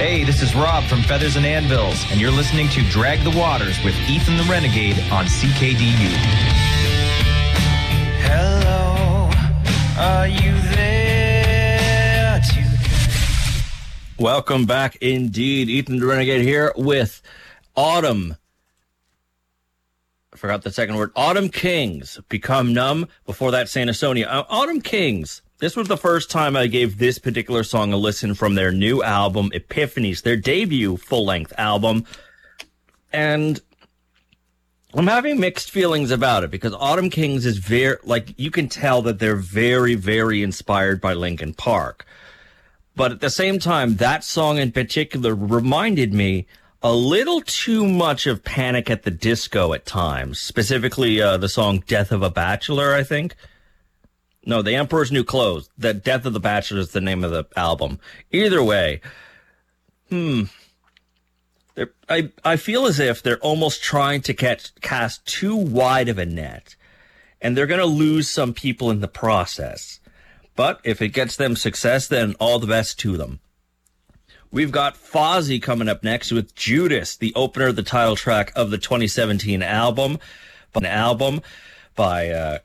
Hey, this is Rob from Feathers and Anvils, and you're listening to Drag the Waters with Ethan the Renegade on CKDU. Hello, are you there today? Welcome back indeed. Ethan the Renegade here with Autumn. I forgot the second word. Autumn Kings, Become Numb. Before that, Saint Asonia. Autumn Kings. This was the first time I gave this particular song a listen from their new album, Epiphanies, their debut full-length album. And I'm having mixed feelings about it because Autumn Kings is very, you can tell that they're very, very inspired by Linkin Park. But at the same time, that song in particular reminded me a little too much of Panic at the Disco at times, specifically the song Death of a Bachelor, I think. No, The Emperor's New Clothes. The Death of the Bachelor is the name of the album. Either way, I feel as if they're almost trying to cast too wide of a net, and they're going to lose some people in the process. But if it gets them success, then all the best to them. We've got Fozzy coming up next with Judas, the opener, the title track of the 2017 album. An album by